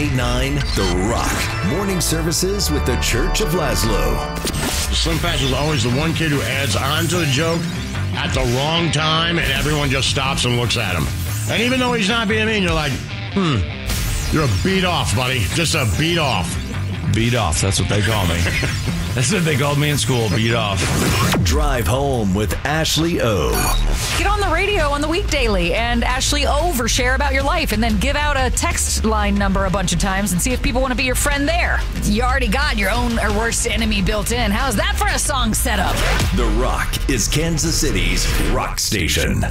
98.9 The Rock. Morning services with the Church of Laszlo. Slim Fast is always the one kid who adds on to the joke at the wrong time, and everyone just stops and looks at him. And even though he's not being mean, you're like, you're a beat off, buddy. Just a beat off. Beat off, that's what they call me. That's what they called me in school, beat off. Drive home with Ashley O. Get on the radio on the weekdaily and Ashley overshare about your life and then give out a text line number a bunch of times and see if people want to be your friend there. You already got your own or worst enemy built in. How's that for a song setup? The Rock is Kansas City's rock station.